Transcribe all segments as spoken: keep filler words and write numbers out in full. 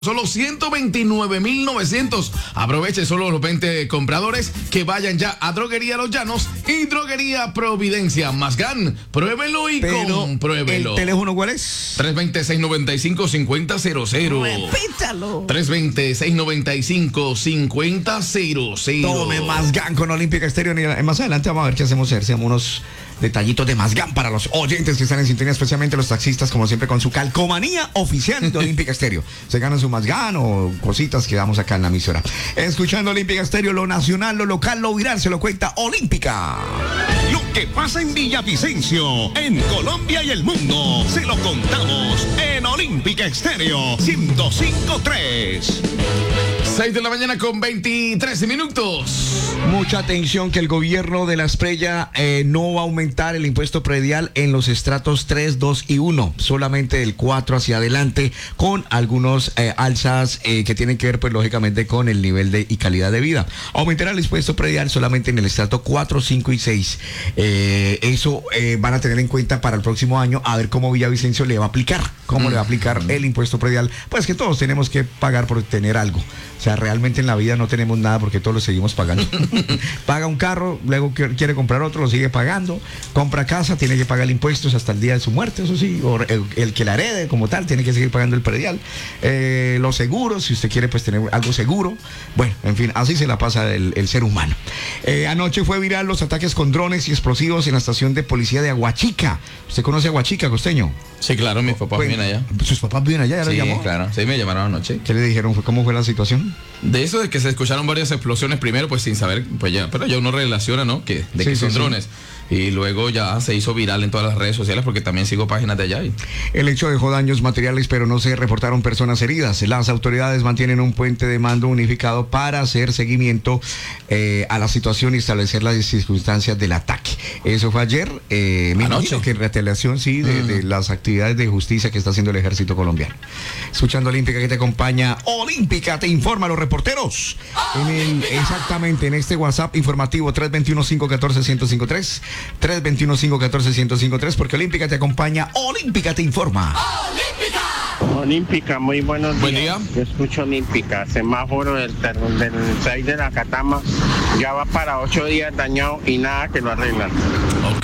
Solo ciento veintinueve mil novecientos. Aproveche solo los veinte compradores que vayan ya a Droguería Los Llanos y Droguería Providencia. Mazgán, pruébelo y Pero, compruébelo. ¿el teléfono cuál es? tres dos seis, nueve cinco, cinco cero cero. Repítalo. tres dos seis, nueve cinco, cinco cero cero. Tome Mazgán con Olímpica Estéreo. Y más adelante vamos a ver qué hacemos. Hacemos unos detallitos de Mazgán para los oyentes que están en sintonía, especialmente los taxistas, como siempre, con su calcomanía oficial de Olímpica Estéreo. Se ganan su Mazgán o cositas que damos acá en la emisora. Escuchando Olímpica Estéreo, lo nacional, lo local, lo viral, se lo cuenta Olímpica. Lo que pasa en Villavicencio, en Colombia y el mundo, se lo contamos en Olímpica Estéreo ciento cinco punto tres. seis de la mañana con veintitrés minutos. Mucha atención que el gobierno de La Espriella eh, no va a aumentar el impuesto predial en los estratos tres, dos y uno, solamente del cuatro hacia adelante, con algunos eh, alzas eh, que tienen que ver, pues lógicamente, con el nivel de y calidad de vida. Aumentará el impuesto predial solamente en el estrato cuatro, cinco y seis. Eh, eso eh, van a tener en cuenta para el próximo año, a ver cómo Villavicencio le va a aplicar, cómo mm. le va a aplicar el impuesto predial. Pues que todos tenemos que pagar por tener algo. O sea, realmente en la vida no tenemos nada porque todos lo seguimos pagando. Paga un carro, luego quiere comprar otro, lo sigue pagando. Compra casa, tiene que pagar impuestos hasta el día de su muerte, eso sí. O el, el que la herede como tal, tiene que seguir pagando el predial. Eh, los seguros, si usted quiere pues tener algo seguro. Bueno, en fin, así se la pasa el, el ser humano. Eh, anoche fue viral los ataques con drones y explosivos en la estación de policía de Aguachica. ¿Usted conoce Aguachica, costeño? Sí, claro, mis papás Bueno, viven allá. ¿Sus papás viven allá? ¿Ya Sí, lo llamó? claro. Sí, me llamaron anoche. ¿Qué le dijeron? ¿Cómo fue la situación? De eso de que se escucharon varias explosiones primero, pues sin saber, pues ya, pero ya uno relaciona, ¿no? Que, de Sí, que son sí, sí. drones. Y luego ya se hizo viral en todas las redes sociales porque también sigo páginas de allá. Y... El hecho dejó daños materiales, pero no se reportaron personas heridas. Las autoridades mantienen un puente de mando unificado para hacer seguimiento eh, a la situación y establecer las circunstancias del ataque. Eso fue ayer. Eh, me Anoche. imagino que en retaliación, sí, de, Mm. de las actividades de justicia que está haciendo el ejército colombiano. Escuchando Olímpica que te acompaña. Olímpica te informa a los reporteros. En el, exactamente, en este WhatsApp informativo tres dos uno, cinco uno cuatro, uno cero cinco tres. tres dos uno, cinco uno cuatro, uno cero cinco tres, porque Olímpica te acompaña, Olímpica te informa. Olímpica, muy buenos días. Buen día. Yo escucho Olímpica, semáforo del, ter- del seis de la Catama, ya va para ocho días dañado y nada que lo arreglan. Ok.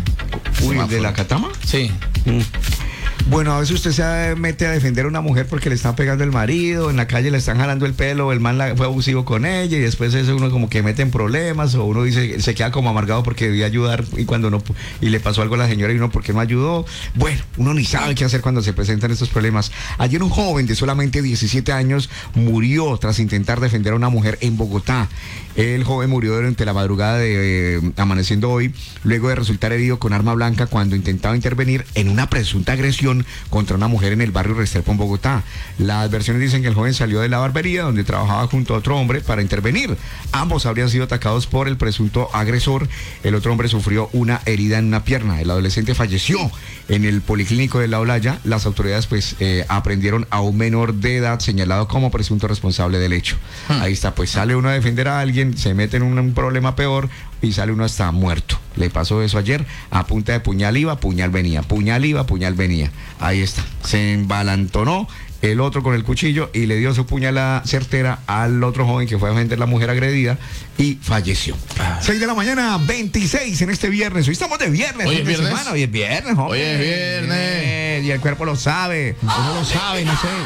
Uy, ¿de la Catama? Sí. Mm. Bueno, a veces usted se mete a defender a una mujer porque le están pegando el marido, en la calle le están jalando el pelo, el man la, fue abusivo con ella y después eso uno como que mete en problemas o uno dice, se queda como amargado porque debía ayudar y cuando no, y le pasó algo a la señora y uno porque no ayudó. Bueno, uno ni sabe qué hacer cuando se presentan estos problemas. Ayer un joven de solamente diecisiete años murió tras intentar defender a una mujer en Bogotá. El joven murió durante la madrugada de eh, amaneciendo hoy, luego de resultar herido con arma blanca cuando intentaba intervenir en una presunta agresión contra una mujer en el barrio Restrepo en Bogotá. Las versiones dicen que el joven salió de la barbería donde trabajaba junto a otro hombre para intervenir. Ambos habrían sido atacados por el presunto agresor. El otro hombre sufrió una herida en una pierna. El adolescente falleció en el policlínico de La Olaya. Las autoridades pues eh, aprendieron a un menor de edad señalado como presunto responsable del hecho. Hmm. Ahí está, pues sale uno a defender a alguien, se mete en un, un problema peor y sale uno hasta muerto. Le pasó eso ayer, a punta de puñal iba, puñal venía, puñal iba, puñal venía. Ahí está, se embalantonó el otro con el cuchillo y le dio su puñalada certera al otro joven que fue a defender a la mujer agredida y falleció. Ah. seis de la mañana, veintiséis en este viernes. Hoy estamos de viernes. Hoy es viernes. Semana. Hoy es viernes, joven. Hoy es viernes. Y el cuerpo lo sabe, o no lo sabe, no sé.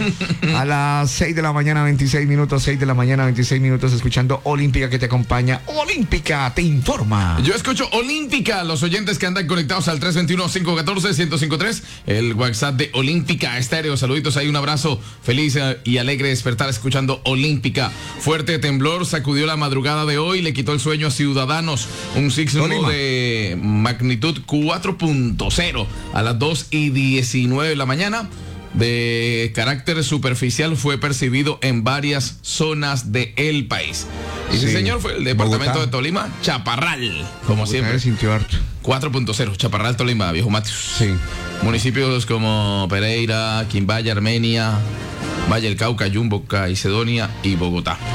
A las seis de la mañana, veintiséis minutos, seis de la mañana, veintiséis minutos, escuchando Olímpica que te acompaña. Olímpica te informa. Yo escucho Olímpica, los oyentes que andan conectados al tres dos uno, cinco uno cuatro, uno cero cinco tres, el WhatsApp de Olímpica Estéreo. Saluditos ahí, un abrazo, feliz y alegre despertar escuchando Olímpica. Fuerte temblor sacudió la madrugada de hoy, le quitó el sueño a ciudadanos. Un sismo de magnitud cuatro punto cero a las dos y diecinueve de la mañana. De carácter superficial fue percibido en varias zonas del país. Y sí, sí señor, fue el departamento Bogotá. De Tolima, Chaparral, como Bogotá siempre. Sintió harto. cuatro punto cero, Chaparral, Tolima, Viejo Matius. Sí. Municipios como Pereira, Quimbaya, Armenia, Valle del Cauca, Yumbo, Caicedonia y Bogotá.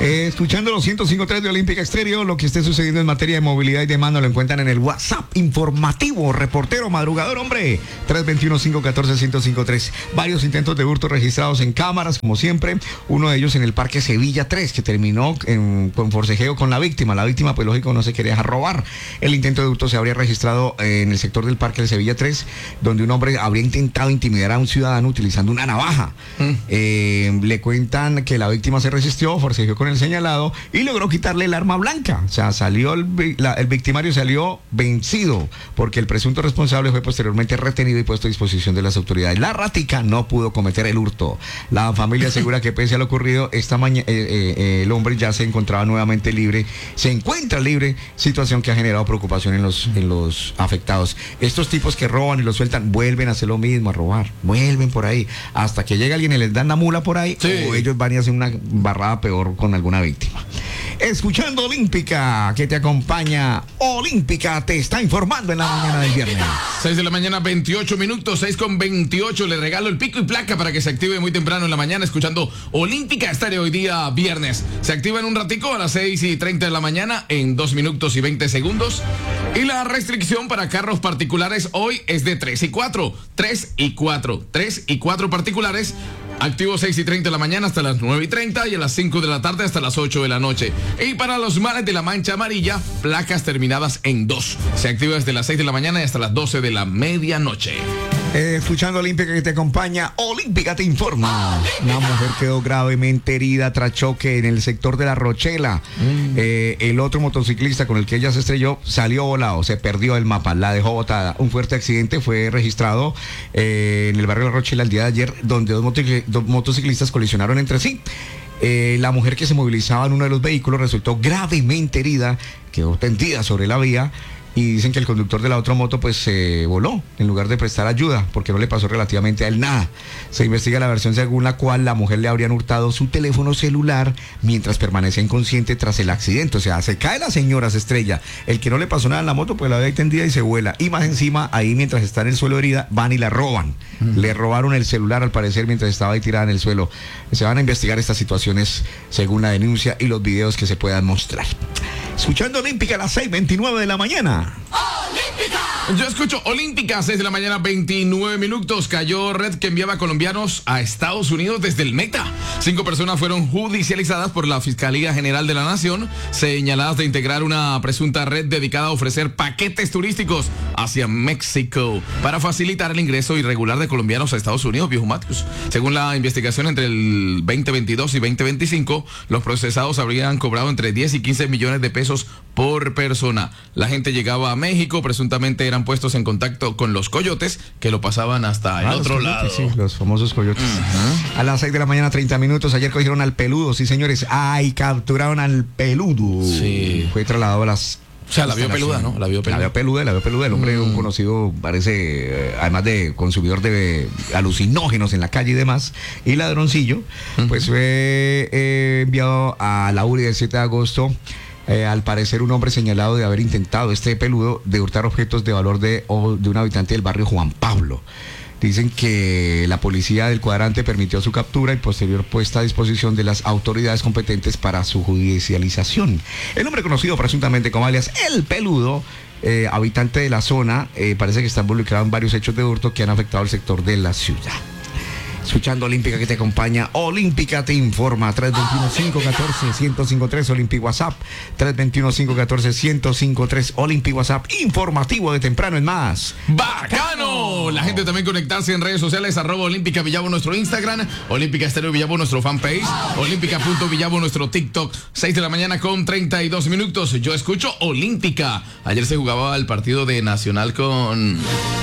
Eh, escuchando los ciento cinco punto tres de Olímpica Estéreo, lo que esté sucediendo en materia de movilidad y demanda lo encuentran en el WhatsApp informativo, reportero madrugador, hombre, tres dos uno, cinco uno cuatro, uno cero cinco tres. Varios intentos de hurto registrados en cámaras, como siempre, uno de ellos en el Parque Sevilla tres, que terminó en, con forcejeo con la víctima. La víctima, pues lógico, no se quería dejar robar. El intento de hurto se habría registrado eh, en el sector del Parque de Sevilla tres, donde un hombre habría intentado intimidar a un ciudadano utilizando una navaja. Mm. Eh, le cuentan que la víctima se resistió, forcejeó con el señalado y logró quitarle el arma blanca. O sea, salió el, la, el victimario salió vencido porque el presunto responsable fue posteriormente retenido y puesto a disposición de las autoridades. La ratica no pudo cometer el hurto. La familia asegura que pese a lo ocurrido, esta mañana eh, eh, el hombre ya se encontraba nuevamente libre, se encuentra libre, situación que ha generado preocupación en los, en los afectados. Estos tipos que roban y los sueltan vuelven a hacer lo mismo, a robar, vuelven por ahí, hasta que llega alguien y les dan la mula por ahí, sí. O ellos van y hacen una barrada peor con alguna víctima. Escuchando Olímpica, que te acompaña. Olímpica te está informando en la mañana del viernes. seis de la mañana, veintiocho minutos, seis con veintiocho. Le regalo el pico y placa para que se active muy temprano en la mañana escuchando Olímpica Estéreo hoy día viernes. Se activa en un ratico a las seis y treinta de la mañana en dos minutos y veinte segundos. Y la restricción para carros particulares hoy es de tres y cuatro. tres y cuatro. tres y cuatro particulares. Activo seis y treinta de la mañana hasta las nueve y treinta y a las cinco de la tarde hasta las ocho de la noche. Y para los mares de la mancha amarilla, placas terminadas en dos. Se activa desde las seis de la mañana y hasta las doce de la medianoche. Eh, escuchando Olímpica que te acompaña, Olímpica te informa. Una mujer quedó gravemente herida tras choque en el sector de La Rochela. Mm. Eh, el otro motociclista con el que ella se estrelló salió volado, se perdió el mapa, la dejó botada. Un fuerte accidente fue registrado eh, en el barrio de La Rochela el día de ayer, donde dos, motocicl- dos motociclistas colisionaron entre sí. Eh, la mujer que se movilizaba en uno de los vehículos resultó gravemente herida, quedó tendida sobre la vía. Y dicen que el conductor de la otra moto pues se eh, voló en lugar de prestar ayuda porque no le pasó relativamente a él nada. Se investiga la versión según la cual la mujer le habrían hurtado su teléfono celular mientras permanecía inconsciente tras el accidente. O sea, se cae la señora, se estrella. El que no le pasó nada en la moto pues la ve tendida y se vuela. Y más encima, ahí mientras está en el suelo herida, van y la roban. Uh-huh. Le robaron el celular al parecer mientras estaba ahí tirada en el suelo. Se van a investigar estas situaciones según la denuncia y los videos que se puedan mostrar. Escuchando Olímpica a las seis veintinueve de la mañana. ¡Olímpica! Yo escucho Olímpica, seis de la mañana, veintinueve minutos. Cayó red que enviaba colombianos a Estados Unidos desde el Meta. Cinco personas fueron judicializadas por la Fiscalía General de la Nación, señaladas de integrar una presunta red dedicada a ofrecer paquetes turísticos hacia México para facilitar el ingreso irregular de colombianos a Estados Unidos, viejo Matius. Según la investigación, entre el veinte veintidós y veinte veinticinco, los procesados habrían cobrado entre diez y quince millones de pesos por persona. La gente llegaba a México, presuntamente eran puestos en contacto con los coyotes que lo pasaban hasta el ah, otro coyotes, lado. Sí, los famosos coyotes. Uh-huh. A las seis de la mañana, treinta minutos. Ayer cogieron al peludo, sí señores. Ay, capturaron al peludo. Sí. Fue trasladado a las... O sea, la vio peluda, ¿no? La vio peluda. La vio peluda, la vio peluda. El hombre, mm. un conocido, parece, eh, además de consumidor de alucinógenos en la calle y demás, y ladroncillo, mm. pues fue eh, enviado a la U R I del siete de agosto. Eh, al parecer un hombre señalado de haber intentado, este peludo, de hurtar objetos de valor de, o de un habitante del barrio Juan Pablo. Dicen que la policía del cuadrante permitió su captura y posterior puesta a disposición de las autoridades competentes para su judicialización. El hombre conocido presuntamente como alias El Peludo, eh, habitante de la zona, eh, parece que está involucrado en varios hechos de hurto que han afectado al sector de la ciudad. Escuchando Olímpica que te acompaña, Olímpica te informa, tres dos uno, cinco uno cuatro, uno cero cinco tres, Olímpica WhatsApp, tres dos uno, cinco uno cuatro, uno cero cinco tres, Olímpica WhatsApp, informativo de temprano en más. ¡Bacano! La gente también conectarse en redes sociales, arroba Olímpica Villavo nuestro Instagram, Olímpica Estéreo Villavo nuestro fanpage, Olímpica punto Villavo nuestro TikTok, seis de la mañana con treinta y dos minutos. Yo escucho Olímpica. Ayer se jugaba el partido de Nacional con...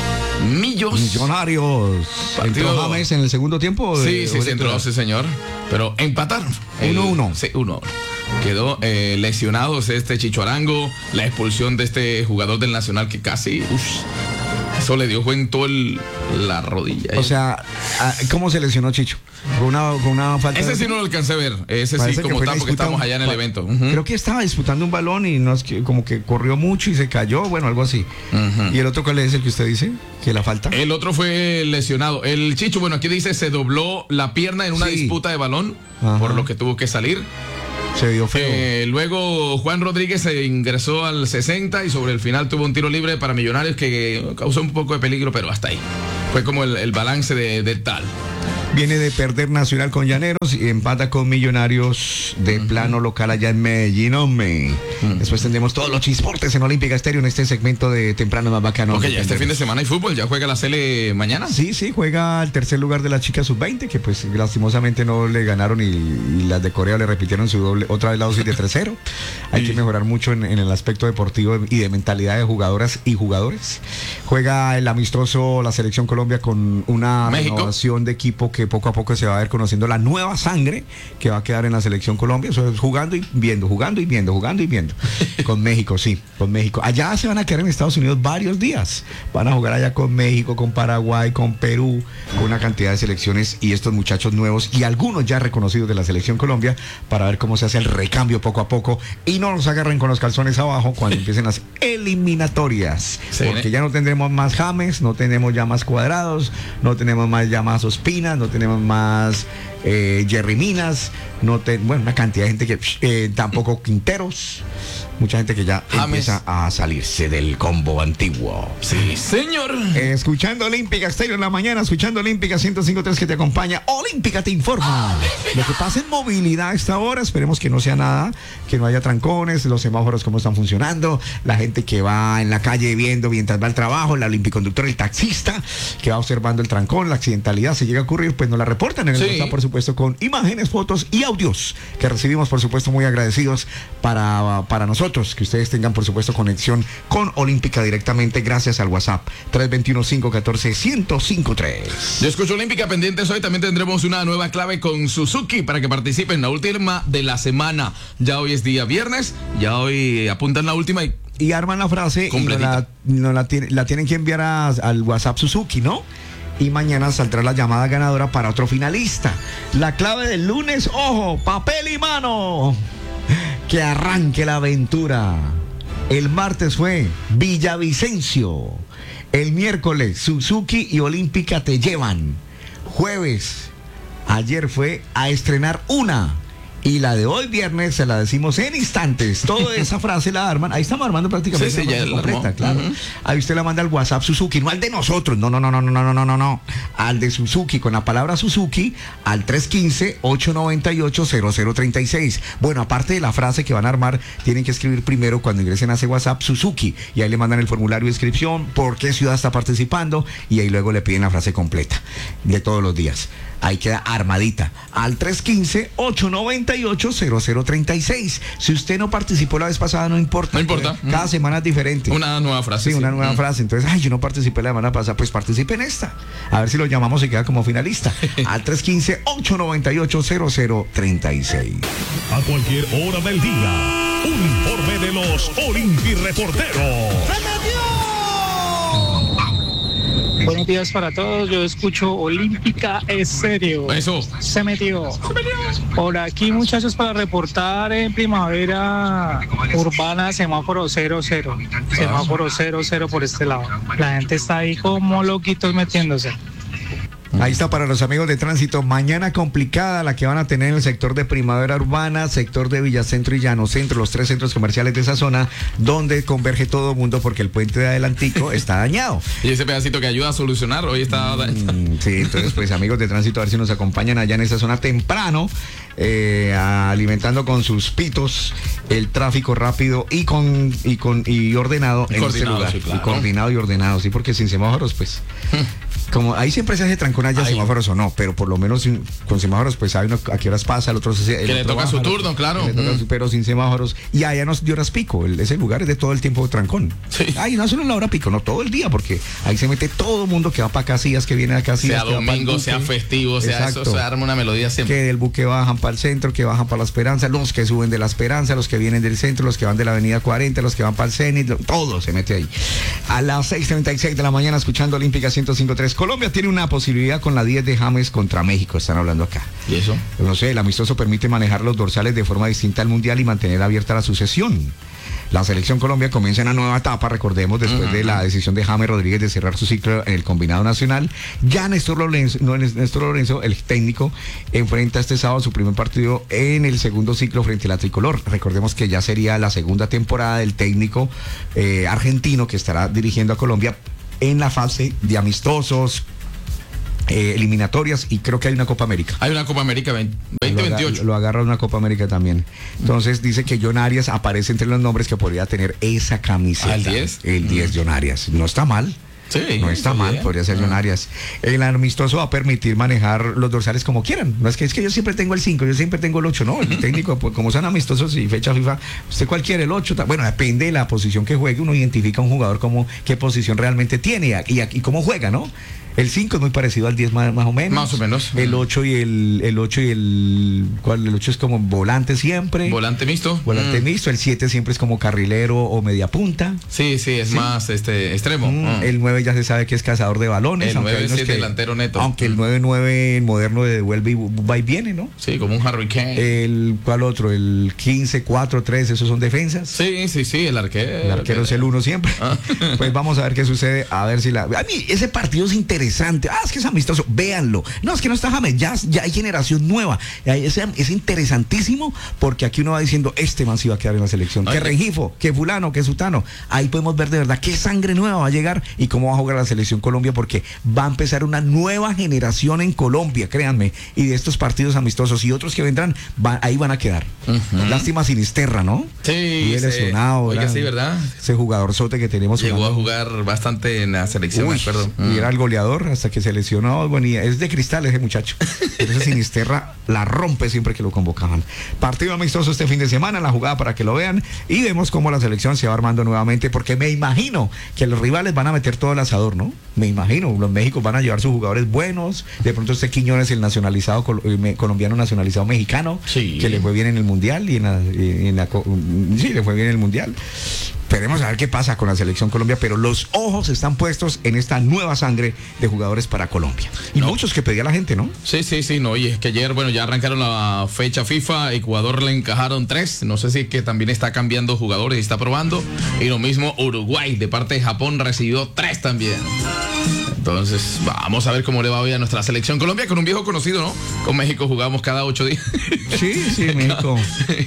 Millos. Millonarios. Partido... ¿Entró James en el segundo tiempo? Sí, sí, sí entró, sí, señor. Pero empataron. uno uno. Sí, uno uno. Quedó eh, lesionados este Chicho Arango, la expulsión de este jugador del Nacional que casi... Uf, eso le dio en toda la rodilla. O sea, ¿cómo se lesionó Chicho? Con una, con una falta. Ese de... sí no lo alcancé a ver. Ese sí, como tal, porque estábamos allá en el evento. Uh-huh. Creo que estaba disputando un balón y no es que, como que corrió mucho y se cayó, bueno, algo así. Uh-huh. ¿Y el otro cuál es el que usted dice? ¿Que la falta? El otro fue lesionado. El Chicho, bueno, aquí dice se dobló la pierna en una sí. disputa de balón, ajá, por lo que tuvo que salir. Se vio feo. Eh, luego Juan Rodríguez se ingresó al sesenta y sobre el final tuvo un tiro libre para Millonarios que causó un poco de peligro, pero hasta ahí. Fue como el, el balance de, de tal. Viene de perder Nacional con Llaneros y empata con Millonarios de uh-huh. plano local allá en Medellín, hombre. Uh-huh. Después tendremos todos los chisportes en Olímpica Estéreo en este segmento de temprano más bacano. Ok, ya este fin de semana hay fútbol, ¿ya juega la Sele mañana? Sí, sí, juega el tercer lugar de la chica sub veinte, que pues lastimosamente no le ganaron y, y las de Corea le repitieron su doble, otra vez la dosis de tres cero. Hay sí. que mejorar mucho en, en el aspecto deportivo y de mentalidad de jugadoras y jugadores. Juega el amistoso la Selección Colombia con una México. renovación de equipo que poco a poco se va a ir conociendo la nueva sangre que va a quedar en la Selección Colombia. Eso es jugando y viendo, jugando y viendo, jugando y viendo. Con México, sí, con México. Allá se van a quedar en Estados Unidos varios días. Van a jugar allá con México, con Paraguay, con Perú, con una cantidad de selecciones y estos muchachos nuevos y algunos ya reconocidos de la Selección Colombia para ver cómo se hace el recambio poco a poco y no nos agarren con los calzones abajo cuando empiecen las eliminatorias. Sí, porque ¿eh? ya no tendremos más James, no tenemos ya más Cuadrados, no tenemos más ya más Ospina, no tenemos más eh, Jerry Minas, no te, bueno, una cantidad de gente que eh, tampoco Quinteros, mucha gente que ya James. empieza a salirse del combo antiguo. Sí, señor. Eh, escuchando Olímpica Estéreo en la mañana, escuchando Olímpica ciento cinco punto tres que te acompaña. Olímpica te informa. Lo que pasa en movilidad a esta hora, esperemos que no sea nada, que no haya trancones, los semáforos cómo están funcionando, la gente que va en la calle viendo mientras va al trabajo, el olimpiconductor, el taxista que va observando el trancón, la accidentalidad, si llega a ocurrir, pues nos la reportan en el sí. WhatsApp, por supuesto, con imágenes, fotos y audios que recibimos, por supuesto, muy agradecidos para, para nosotros, que ustedes tengan, por supuesto, conexión con Olímpica directamente gracias al WhatsApp tres dos uno, cinco uno cuatro, uno cero cinco tres. Yo escucho Olímpica pendientes hoy, también tendremos una nueva clave con Suzuki para que participen, la última de la semana. Ya hoy es día viernes, ya hoy apuntan la última y y arman la frase y no la, no la, tiene, la tienen que enviar a, al WhatsApp Suzuki, ¿no? Y mañana saldrá la llamada ganadora para otro finalista. La clave del lunes, ojo, papel y mano. Que arranque la aventura. El martes fue Villavicencio. El miércoles Suzuki y Olímpica te llevan. Jueves, ayer fue a estrenar una. Y la de hoy viernes se la decimos en instantes. Toda esa frase la arman. Ahí estamos armando prácticamente sí, sí, la ya completa, la claro. Uh-huh. Ahí usted la manda al WhatsApp Suzuki, no al de nosotros. No, no, no, no, no, no, no, no, no. Al de Suzuki con la palabra Suzuki al tres uno cinco, ocho nueve ocho, cero cero tres seis. Bueno, aparte de la frase que van a armar, tienen que escribir primero cuando ingresen a ese WhatsApp Suzuki y ahí le mandan el formulario de inscripción, por qué ciudad está participando y ahí luego le piden la frase completa de todos los días. Ahí queda armadita al tres uno cinco, ocho nueve ocho, cero cero tres seis. Si usted no participó la vez pasada, no importa. No importa. Cada mm. semana es diferente. Una nueva frase. Sí, una sí. nueva mm. frase. Entonces, ay, yo no participé la semana pasada, pues participe en esta. A ver si lo llamamos y queda como finalista. Al tres uno cinco, ocho nueve ocho, cero cero tres seis. A cualquier hora del día, un informe de los Olimpi Reporteros. Buenos días para todos, yo escucho Olímpica Estéreo. Eso. Se metió. Se metió. Por aquí, muchachos, para reportar en primavera urbana, semáforo cero cero. Semáforo cero cero por este lado. La gente está ahí como loquitos metiéndose. Ahí está para los amigos de tránsito. Mañana complicada la que van a tener en el sector de Primavera Urbana, sector de Villacentro y Llano Centro, los tres centros comerciales de esa zona, donde converge todo el mundo porque el puente de Adelantico está dañado. Y ese pedacito que ayuda a solucionar, hoy está dañado. Mm, sí, entonces pues amigos de tránsito, a ver si nos acompañan allá en esa zona temprano, eh, alimentando con sus pitos el tráfico rápido y con y con y ordenado y en este lugar. Sí, claro. Y coordinado y ordenado, sí, porque sin semáforos, pues... Como ahí siempre se hace trancón allá, ahí. Semáforos o no, pero por lo menos sin, con semáforos, pues sabe uno a qué horas pasa, el otro se el Que le toca baja, su turno, claro. Le toca, mm. Pero sin semáforos. Y allá no es de horas pico, el, ese lugar es de todo el tiempo de trancón. Sí. Ahí no solo en la hora pico, no todo el día, porque ahí se mete todo el mundo que va para Casillas, que viene a Casillas. Sea domingo, sea festivo, sea Exacto. Eso, se arma una melodía siempre. Que del buque bajan para el centro, que bajan para La Esperanza, los que suben de La Esperanza, los que vienen del centro, los que van de la avenida cuarenta, los que van para el Cenit, todo se mete ahí. A las seis treinta y seis de la mañana, escuchando Olímpica ciento cinco punto tres Colombia tiene una posibilidad con la diez de James contra México, están hablando acá. ¿Y eso? No sé, el amistoso permite manejar los dorsales de forma distinta al Mundial y mantener abierta la sucesión. La selección Colombia comienza una nueva etapa, recordemos, después uh-huh. de la decisión de James Rodríguez de cerrar su ciclo en el combinado nacional. Ya Néstor Lorenzo, no, Néstor Lorenzo, el técnico, enfrenta este sábado su primer partido en el segundo ciclo frente a la tricolor. Recordemos que ya sería la segunda temporada del técnico eh, argentino que estará dirigiendo a Colombia en la fase de amistosos, Eh, eliminatorias, y creo que hay una Copa América. Hay una Copa América veinte veintiocho. Lo, lo agarra una Copa América también. Entonces dice que John Arias aparece entre los nombres que podría tener esa camiseta. ¿El diez? El diez, John Arias. No está mal. Sí, no está mal, bien. Podría ser John Arias. El amistoso va a permitir manejar los dorsales como quieran. No es que es que yo siempre tengo el cinco, yo siempre tengo el ocho, no. El técnico, pues, como son amistosos y fecha FIFA, usted cualquiera, el ocho, bueno, depende de la posición que juegue, uno identifica a un jugador como qué posición realmente tiene y, y, y cómo juega, ¿no? El cinco es muy parecido al diez más, más o menos. Más o menos. El ocho y el el ocho y el ¿cuál? El ocho es como volante siempre. Volante mixto. Volante mm. mixto, el siete siempre es como carrilero o media punta. Sí, sí, es ¿sí? más este extremo. Mm, mm. El nueve ya se sabe que es cazador de balones. El nueve sí es delantero neto. Aunque mm. el nueve nueve moderno de devuelve y va y viene, ¿no? Sí, como un Harry Kane. El ¿cuál otro? El quince, cuatro, tres, esos son defensas. Sí, sí, sí, el arquero. El arquero es el uno siempre. Ah. Pues vamos a ver qué sucede, a ver si la... A mí ese partido es interesante. Ah, es que es amistoso, véanlo. No, es que no está James, ya, ya hay generación nueva. Es, es interesantísimo porque aquí uno va diciendo, este man sí va a quedar en la selección. Ay, que Rengifo, que fulano, que sutano. Ahí podemos ver de verdad qué sangre nueva va a llegar y cómo va a jugar la selección Colombia, porque va a empezar una nueva generación en Colombia, créanme. Y de estos partidos amistosos y otros que vendrán, va, ahí van a quedar. Uh-huh. Lástima Sinisterra, ¿no? Sí, sí lesionado. Oiga, sí, ¿verdad? Ese jugadorzote que tenemos. Llegó jugando. a jugar bastante en la selección, Uy, me acuerdo. Y era el goleador hasta que se lesionó. Bueno, es de cristal ese muchacho. Pero esa Sinisterra la rompe siempre que lo convocaban. Partido amistoso este fin de semana, la jugada para que lo vean. Y vemos cómo la selección se va armando nuevamente, porque me imagino que los rivales van a meter todo el asador, ¿no? Me imagino, los Méxicos van a llevar sus jugadores buenos. De pronto este Quiñones, el nacionalizado col- colombiano nacionalizado mexicano, sí, que le fue bien en el Mundial y en la, y en la sí, le fue bien en el Mundial. Esperemos a ver qué pasa con la selección Colombia, pero los ojos están puestos en esta nueva sangre de jugadores para Colombia. Y no. muchos que pedía la gente, ¿no? Sí, sí, sí, no, y es que ayer, bueno, ya arrancaron la fecha FIFA, Ecuador le encajaron tres, no sé si es que también está cambiando jugadores y está probando, y lo mismo Uruguay, de parte de Japón, recibió tres también. Entonces, vamos a ver cómo le va hoy a nuestra selección Colombia, con un viejo conocido, ¿no? Con México jugamos cada ocho días. Sí, sí, México.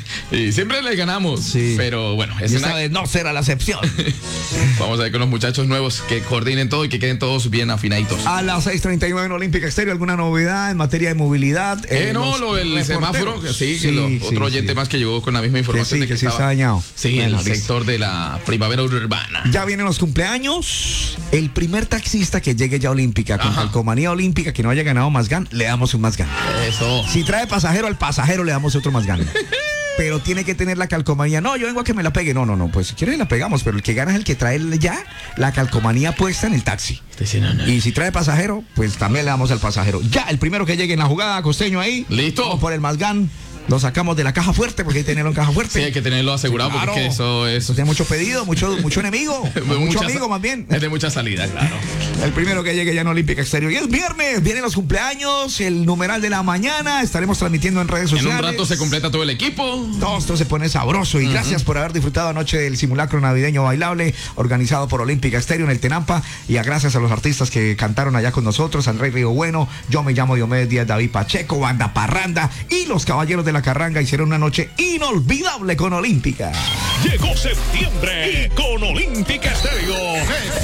Y siempre le ganamos, sí. Pero bueno, esa una... vez no será la excepción. Vamos a ver con los muchachos nuevos que coordinen todo y que queden todos bien afinaditos. A las seis treinta y nueve en Olímpica Estéreo, ¿alguna novedad en materia de movilidad? Eh, eh no, lo del semáforo, que sí, sí, que lo, sí, otro oyente sí. más que llegó con la misma información. Que sí, de que, que sí estaba, está dañado. Sí, bueno, el sector de la primavera urbana. Ya vienen los cumpleaños. El primer taxista que llegue ya a Olímpica con calcomanía olímpica que no haya ganado Mazgán, le damos un Mazgán. Eso. Si trae pasajero al pasajero, le damos otro Mazgán. Pero tiene que tener la calcomanía. No, yo vengo a que me la pegue. No, no, no. Pues si quiere la pegamos, pero el que gana es el que trae ya la calcomanía puesta en el taxi. No, no. Y si trae pasajero, pues también le damos al pasajero. Ya, el primero que llegue en la jugada, costeño ahí. Listo. Vamos por el Mazgán. Lo sacamos de la caja fuerte porque hay que tenerlo en caja fuerte. Sí, hay que tenerlo asegurado, claro, porque eso es. Tiene mucho pedido, mucho, mucho enemigo. mucho mucha, amigo más bien. Es de mucha salida, claro. El primero que llegue ya en Olímpica Exterior. Y es viernes, vienen los cumpleaños, el numeral de la mañana. Estaremos transmitiendo en redes sociales. En un rato se completa todo el equipo. Todo esto se pone sabroso. Y uh-huh. gracias por haber disfrutado anoche del simulacro navideño bailable organizado por Olímpica Exterior en el Tenampa. Y a gracias a los artistas que cantaron allá con nosotros: Andrés Río Bueno, yo me llamo Diomedes Díaz, David Pacheco, Banda Parranda y los Caballeros de la Carranga hicieron una noche inolvidable con Olímpica. Llegó septiembre y con Olímpica Estéreo